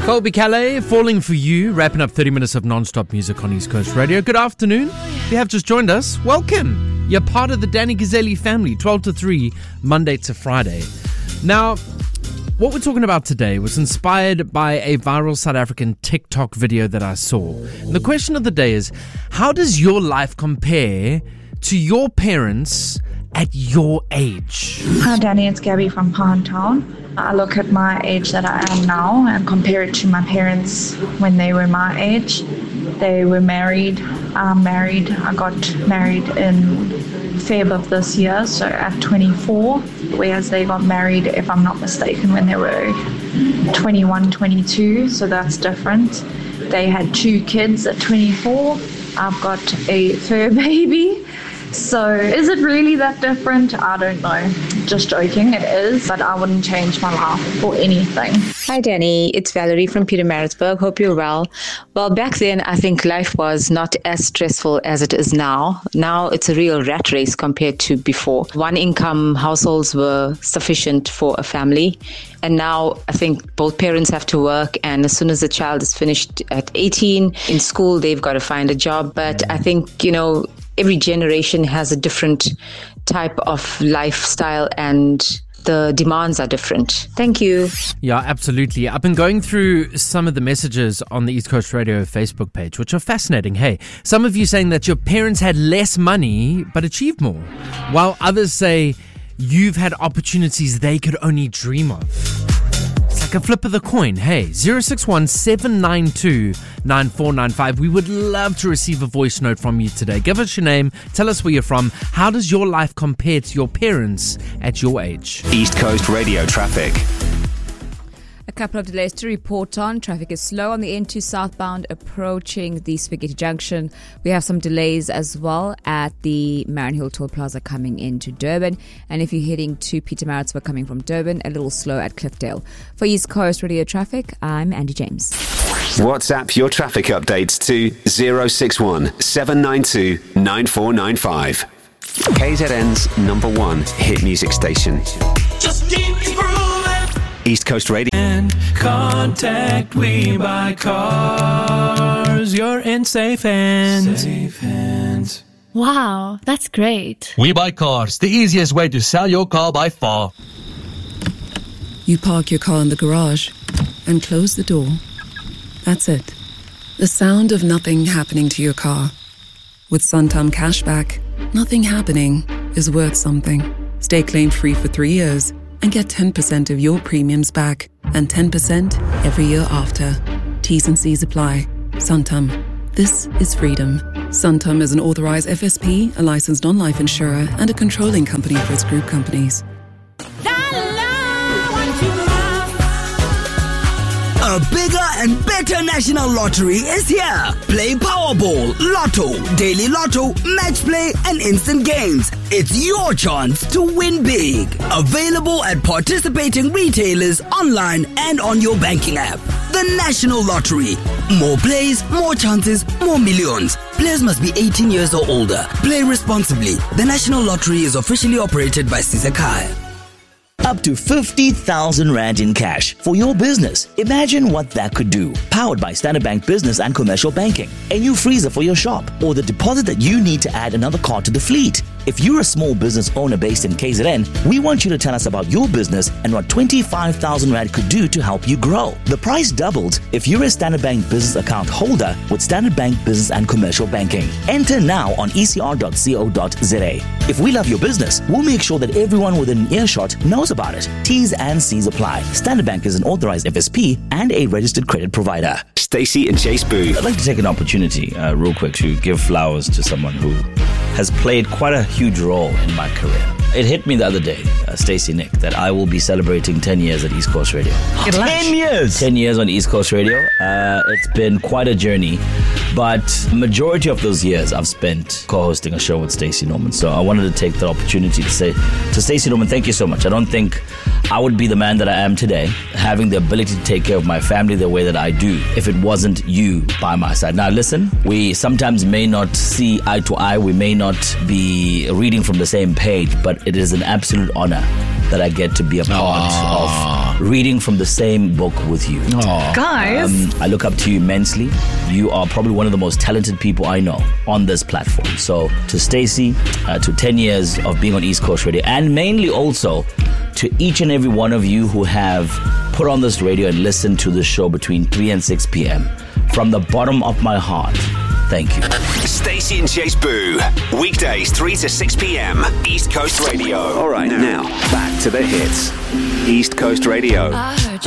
Colby Calais, Falling For You, wrapping up 30 minutes of non-stop music on East Coast Radio. Good afternoon. If you have just joined us, welcome. You're part of the Danny Gazzelli family, 12 to 3, Monday to Friday. Now, what we're talking about today was inspired by a viral South African TikTok video that I saw. And the question of the day is, how does your life compare to your parents at your age? Hi Danny, it's Gabby from Pinetown. I look at my age that I am now and compare it to my parents when they were my age. They were married. I'm married. I got married in Feb of this year, so at 24, whereas they got married, if I'm not mistaken, when they were 21, 22, so that's different. They had 2 kids at 24. I've got a fur baby. So is it really that different? I don't know. Just joking, it is, but I wouldn't change my life for anything. Hi Danny, it's Valerie from Pietermaritzburg. Hope you're well. Well, back then I think life was not as stressful as it is now. Now it's a real rat race compared to before. One income households were sufficient for a family. And now I think both parents have to work, and as soon as the child is finished at 18 in school, they've got to find a job. But I think, every generation has a different type of lifestyle and the demands are different. Thank you. Yeah, absolutely. I've been going through some of the messages on the East Coast Radio Facebook page, which are fascinating. Hey, some of you saying that your parents had less money but achieved more, while others say you've had opportunities they could only dream of. Like a flip of the coin. Hey, 061-792-9495. We would love to receive a voice note from you today. Give us your name. Tell us where you're from. How does your life compare to your parents at your age? East Coast Radio traffic. A couple of delays to report on. Traffic is slow on the N2 southbound approaching the Spaghetti Junction. We have some delays as well at the Marion Toll Plaza coming into Durban. And if you're heading to Pietermaritzburg coming from Durban, a little slow at Cliffdale. For East Coast Radio Traffic, I'm Andy James. WhatsApp your traffic updates to 061 792 9495. KZN's number 1 hit music station. Just keep grooving. East Coast Radio. And contact We Buy Cars. You're in safe hands. Safe hands. Wow, that's great. We Buy Cars, the easiest way to sell your car by far. You park your car in the garage and close the door. That's it. The sound of nothing happening to your car. With Santam Cashback, nothing happening is worth something. Stay claim free for 3 years and get 10% of your premiums back and 10% every year after. T's and C's apply. Santam. This is freedom. Santam is an authorized FSP, a licensed non-life insurer, and a controlling company for its group companies. A bigger and better national lottery is here. Play Powerball, Lotto, Daily Lotto, Match Play, and Instant Games. It's your chance to win big. Available at participating retailers, online, and on your banking app. The National Lottery. More plays, more chances, more millions. Players must be 18 years or older. Play responsibly. The National Lottery is officially operated by Sisakai. Up to 50,000 Rand in cash for your business. Imagine what that could do. Powered by Standard Bank Business and Commercial Banking. A new freezer for your shop, or the deposit that you need to add another car to the fleet. If you're a small business owner based in KZN, we want you to tell us about your business and what 25,000 Rand could do to help you grow. The price doubles if you're a Standard Bank Business account holder with Standard Bank Business and Commercial Banking. Enter now on ecr.co.za. If we love your business, we'll make sure that everyone within earshot knows about it. T's and C's apply. Standard Bank is an authorized FSP and a registered credit provider. Stacey and Chase Booth. I'd like to take an opportunity real quick to give flowers to someone who has played quite a huge role in my career. It hit me the other day, Stacey Nick, that I will be celebrating 10 years at East Coast Radio. 10 years? 10 years on East Coast Radio. It's been quite a journey, but majority of those years I've spent co-hosting a show with Stacey Norman. So I wanted to take the opportunity to say to Stacey Norman, thank you so much. I don't think I would be the man that I am today, having the ability to take care of my family the way that I do, if it wasn't you by my side. Now listen, we sometimes may not see eye to eye, we may not be reading from the same page, but it is an absolute honor that I get to be a part of reading from the same book with you. Guys. I look up to you immensely. You are probably one of the most talented people I know on this platform. So to Stacey, to 10 years of being on East Coast Radio, and mainly also to each and every one of you who have put on this radio and listened to the show between 3 and 6 p.m. From the bottom of my heart, thank you. Stacey and Chase Boo. Weekdays 3 to 6 p.m. East Coast Radio. All right, now back to the hits. East Coast Radio.